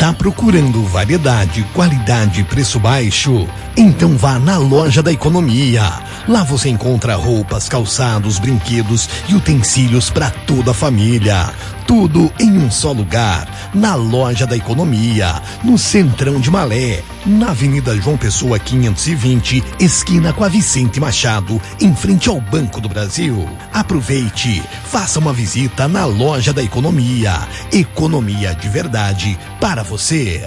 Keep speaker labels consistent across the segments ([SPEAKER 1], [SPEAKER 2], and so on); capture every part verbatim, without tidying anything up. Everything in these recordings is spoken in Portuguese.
[SPEAKER 1] Tá procurando variedade, qualidade e preço baixo? Então vá na Loja da Economia. Lá você encontra roupas, calçados, brinquedos e utensílios para toda a família. Tudo em um só lugar, na Loja da Economia, no Centrão de Malé, na Avenida João Pessoa quinhentos e vinte, esquina com a Vicente Machado, em frente ao Banco do Brasil. Aproveite, faça uma visita na Loja da Economia. Economia de verdade para você.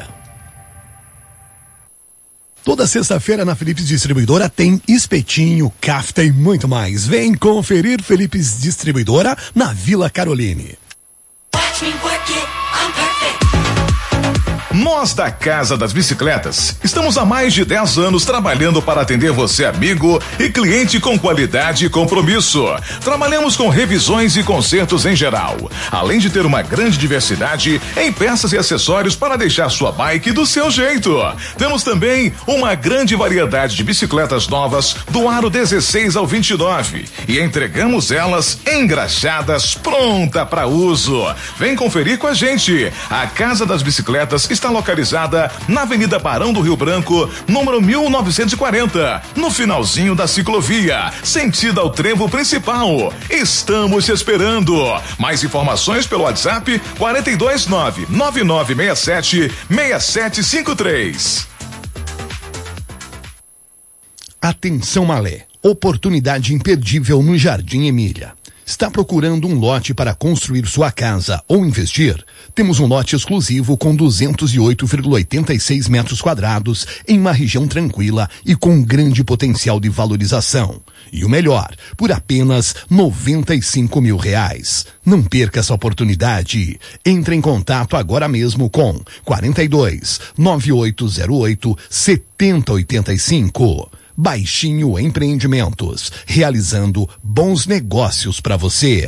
[SPEAKER 1] Toda sexta-feira na Philips Distribuidora tem espetinho, kafta e muito mais. Vem conferir Philips Distribuidora na Vila Caroline.
[SPEAKER 2] Nós da Casa das Bicicletas estamos há mais de dez anos trabalhando para atender você, amigo e cliente, com qualidade e compromisso. Trabalhamos com revisões e consertos em geral, além de ter uma grande diversidade em peças e acessórios para deixar sua bike do seu jeito. Temos também uma grande variedade de bicicletas novas do aro dezesseis ao vinte e nove e entregamos elas engraxadas, pronta para uso. Vem conferir com a gente. A Casa das Bicicletas está localizada na Avenida Barão do Rio Branco, número mil novecentos e quarenta, no finalzinho da ciclovia, sentido ao trevo principal. Estamos te esperando. Mais informações pelo WhatsApp quatro dois nove, nove nove seis sete, seis sete cinco três.
[SPEAKER 1] Atenção Malé, oportunidade imperdível no Jardim Emília. Está procurando um lote para construir sua casa ou investir? Temos um lote exclusivo com duzentos e oito vírgula oitenta e seis metros quadrados em uma região tranquila e com grande potencial de valorização. E o melhor, por apenas noventa e cinco mil reais. Não perca essa oportunidade. Entre em contato agora mesmo com quarenta e dois, nove oito zero oito, sete zero oito cinco. Baixinho Empreendimentos, realizando bons negócios para você.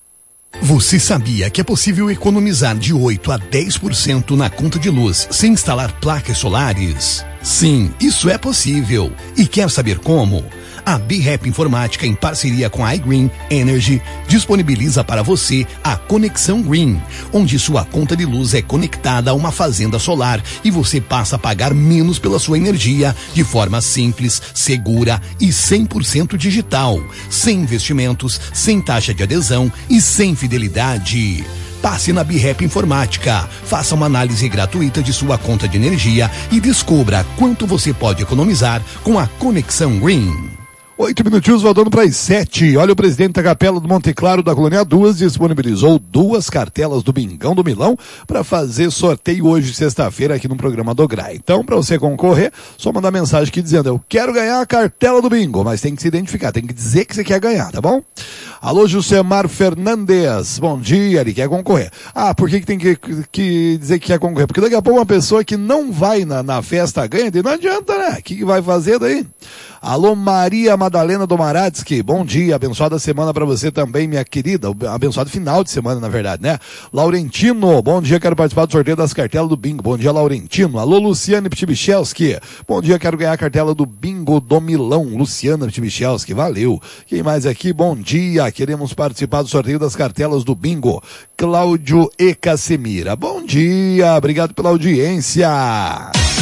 [SPEAKER 1] Você sabia que é possível economizar de oito a dez por cento na conta de luz sem instalar placas solares? Sim, isso é possível. E quer saber como? A B-Rap Informática, em parceria com a iGreen Energy, disponibiliza para você a Conexão Green, onde sua conta de luz é conectada a uma fazenda solar e você passa a pagar menos pela sua energia de forma simples, segura e cem por cento digital, sem investimentos, sem taxa de adesão e sem fidelidade. Passe na B-Rap Informática, faça uma análise gratuita de sua conta de energia e descubra quanto você pode economizar com a Conexão Green.
[SPEAKER 3] Oito minutinhos, voltando para as sete. Olha, o presidente da Capela do Monte Claro da Colônia Duas disponibilizou duas cartelas do Bingão do Milão para fazer sorteio hoje, sexta-feira, aqui no programa do Gra. Então, para você concorrer, só mandar mensagem aqui dizendo: eu quero ganhar a cartela do Bingo, mas tem que se identificar, tem que dizer que você quer ganhar, tá bom? Alô, Jusemar Fernandes, bom dia, ele quer concorrer. Ah, por que que tem que, que dizer que quer concorrer? Porque daqui a pouco uma pessoa que não vai na, na festa ganha, não adianta, né? O que, que vai fazer daí? Alô, Maria Madalena Domaratsky, bom dia, abençoada semana para você também, minha querida, abençoado final de semana, na verdade, né? Laurentino, bom dia, quero participar do sorteio das cartelas do Bingo, bom dia, Laurentino. Alô, Luciane Ptibichelski, bom dia, quero ganhar a cartela do Bingo do Milão, Luciana Ptibichelski, valeu. Quem mais aqui? Bom dia, queremos participar do sorteio das cartelas do Bingo, Cláudio e Casemira, bom dia, obrigado pela audiência.